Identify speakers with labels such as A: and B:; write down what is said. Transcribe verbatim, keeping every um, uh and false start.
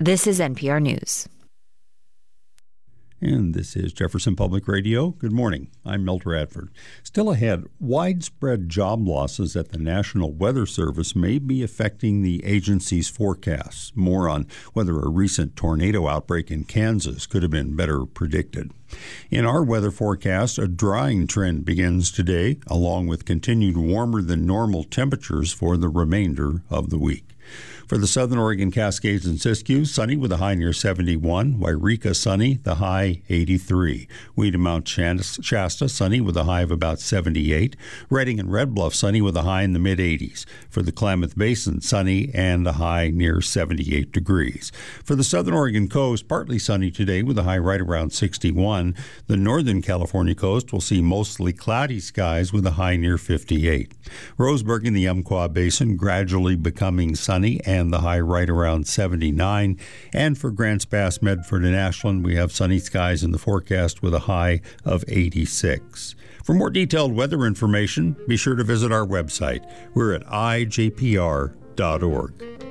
A: This is N P R News.
B: And this is Jefferson Public Radio. Good morning. I'm Milt Radford. Still ahead, widespread job losses at the National Weather Service may be affecting the agency's forecasts. More on whether a recent tornado outbreak in Kansas could have been better predicted. In our weather forecast, a drying trend begins today, along with continued warmer than normal temperatures for the remainder of the week. For the Southern Oregon Cascades and Siskiyou, sunny with a high near seventy-one. Wairika, sunny, the high eighty-three. Weed and Mount Shasta, sunny with a high of about seventy-eight. Redding and Red Bluff, sunny with a high in the mid-eighties. For the Klamath Basin, sunny and a high near seventy-eight degrees. For the Southern Oregon coast, partly sunny today with a high right around sixty-one. The Northern California coast will see mostly cloudy skies with a high near fifty-eight. Roseburg in the Umpqua Basin gradually becoming sunny and the high right around seventy-nine. And for Grants Pass, Medford, and Ashland, we have sunny skies in the forecast with a high of eighty-six. For more detailed weather information, be sure to visit our website. We're at I J P R dot org.